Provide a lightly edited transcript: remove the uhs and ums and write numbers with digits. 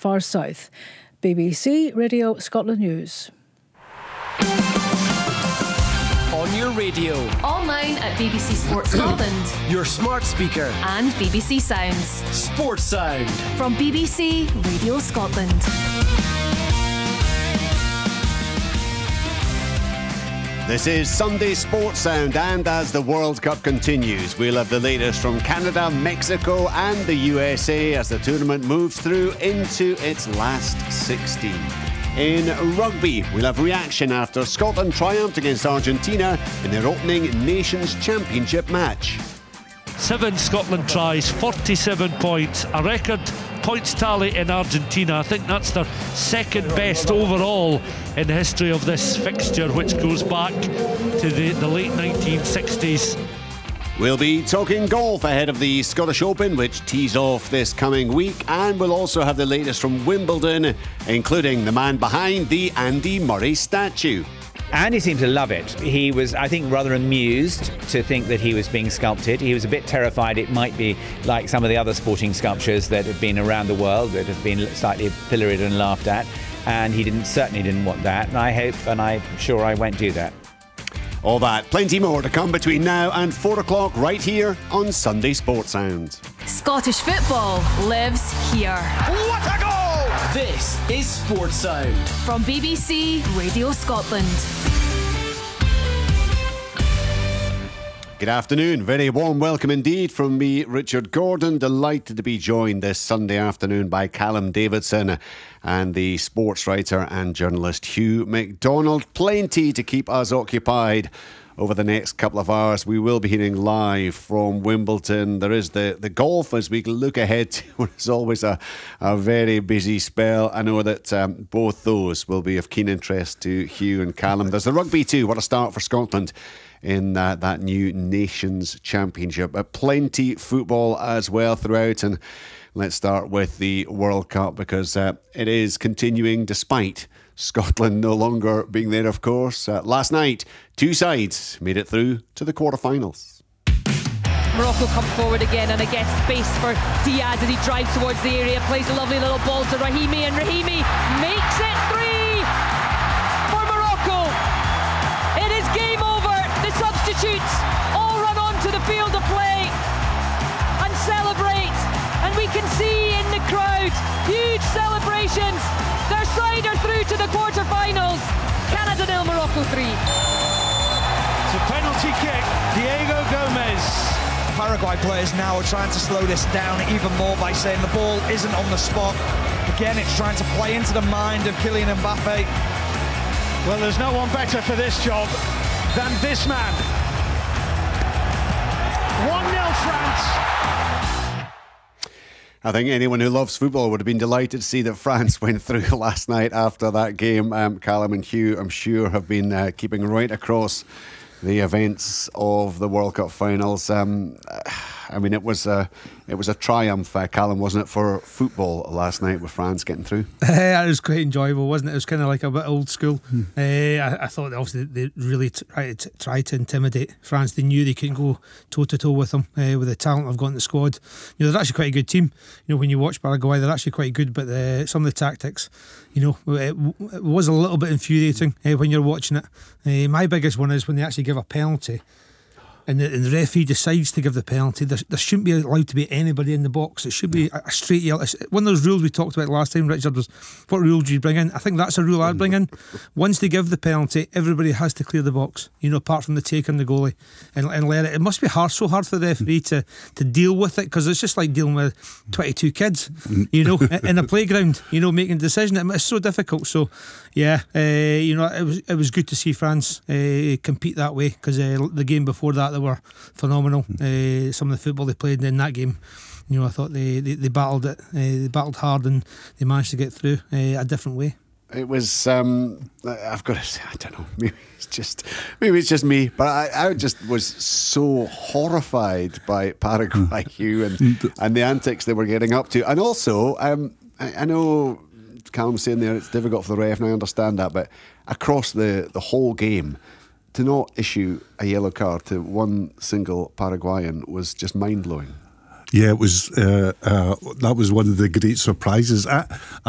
far south. BBC Radio Scotland News. On your radio, online at BBC Sports Scotland, your smart speaker, and BBC Sounds. Sports Sound From BBC Radio Scotland. This is Sunday Sports Sound, and as the World Cup continues, we'll have the latest from Canada, Mexico and the USA as the tournament moves through into its last 16. In rugby, we'll have reaction after Scotland triumphed against Argentina in their opening Nations Championship match. 7 Scotland tries, 47 points, a record points tally in Argentina. I think that's their second best overall in the history of this fixture, which goes back to the late 1960s. We'll be talking golf ahead of the Scottish Open, which tees off this coming week, and we'll also have the latest from Wimbledon, including the man behind the Andy Murray statue. And he seemed to love it. He was, I think, rather amused to think that he was being sculpted. He was a bit terrified it might be like some of the other sporting sculptures that have been around the world that have been slightly pilloried and laughed at. And he certainly didn't want that. And I hope, and I'm sure I won't do that. All that, plenty more to come between now and 4 o'clock right here on Sunday Sports Sound. Scottish football lives here. What a goal! This is Sports Sound from BBC Radio Scotland. Good afternoon, very warm welcome indeed from me, Richard Gordon. Delighted to be joined this Sunday afternoon by Callum Davidson and the sports writer and journalist Hugh McDonald. Plenty to keep us occupied over the next couple of hours. We will be hearing live from Wimbledon. There is the golf as we look ahead to what is always a very busy spell. I know that both those will be of keen interest to Hugh and Callum. There's the rugby too. What a start for Scotland in that new Nations Championship. Plenty football as well throughout, and let's start with the World Cup because it is continuing despite Scotland no longer being there, of course. Last night, 2 sides made it through to the quarterfinals. Morocco come forward again, and I guess space for Diaz as he drives towards the area, plays a lovely little ball to Rahimi, and Rahimi makes it 3 for Morocco. It is game over. The substitutes all run onto the field of play and celebrate, and we can see in the crowd huge celebrations. Their side are through to the quarterfinals. Canada 0, Morocco 3. It's a penalty kick. Diego Gomez. Paraguay players now are trying to slow this down even more by saying the ball isn't on the spot. Again, it's trying to play into the mind of Kylian Mbappe. Well, there's no one better for this job than this man. 1-0 France. I think anyone who loves football would have been delighted to see that France went through last night after that game. Callum and Hugh, I'm sure, have been keeping right across the events of the World Cup finals. I mean, it was a triumph, Callum, wasn't it, for football last night with France getting through? It was quite enjoyable, wasn't it? It was kind of like a bit old school. I thought obviously they really tried to intimidate France. They knew they couldn't go toe to toe with them with the talent they've got in the squad. You know, they're actually quite a good team. You know, when you watch Paraguay, they're actually quite good, but some of the tactics, you know, it was a little bit infuriating when you're watching it. My biggest one is when they actually give a penalty and the referee decides to give the penalty. There shouldn't be allowed to be anybody in the box. It should be a straight yellow. One of those rules we talked about last time, Richard, was what rule do you bring in? I think that's a rule I'd bring in. Once they give the penalty, everybody has to clear the box, you know, apart from the taker and the goalie, and let it. It must be so hard for the referee to deal with it, because it's just like dealing with 22 kids, you know, in a playground, you know, making a decision. It's so difficult. So yeah, you know, it was good to see France compete that way, because the game before that, they were phenomenal. Some of the football they played in that game, you know, I thought they battled it. They battled hard, and they managed to get through a different way. It was I've got to say, I don't know, maybe it's just me, but I just was so horrified by Paraguay, Hugh, and the antics they were getting up to. And also I know Callum's saying there it's difficult for the ref, and I understand that, but across the whole game, to not issue a yellow card to one single Paraguayan was just mind-blowing. Yeah, it was. That was one of the great surprises.